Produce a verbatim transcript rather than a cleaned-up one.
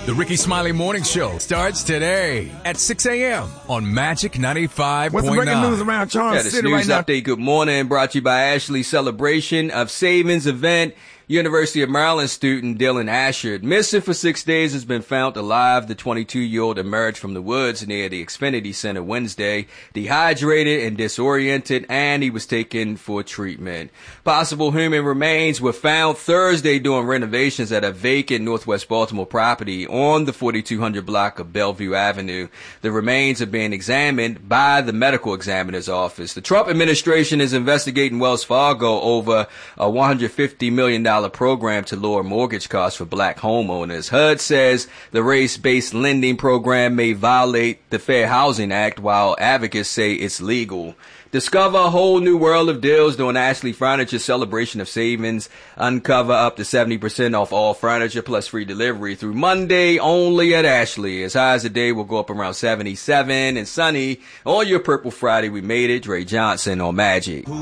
The Ricky Smiley Morning Show starts today at six a.m. on Magic ninety-five point nine. What's the breaking news around Charles yeah, this City news right now? update, good morning, brought to you by Ashley Celebration of Savings event. University of Maryland student Dylan Asher, missing for six days, has been found alive. The twenty-two-year-old emerged from the woods near the Xfinity Center Wednesday, dehydrated and disoriented, and he was taken for treatment. Possible human remains were found Thursday during renovations at a vacant Northwest Baltimore property on the forty-two hundred block of Bellevue Avenue. The remains are being examined by the medical examiner's office. The Trump administration is investigating Wells Fargo over a one hundred fifty million dollars program to lower mortgage costs for black homeowners. H U D says the race-based lending program may violate the Fair Housing Act, while advocates say it's legal. Discover a whole new world of deals during Ashley Furniture Celebration of Savings. Uncover up to seventy percent off all furniture plus free delivery through Monday only at Ashley. As high as the day will go up around seventy-seven and sunny on your Purple Friday. We made it. Dre Johnson on Magic.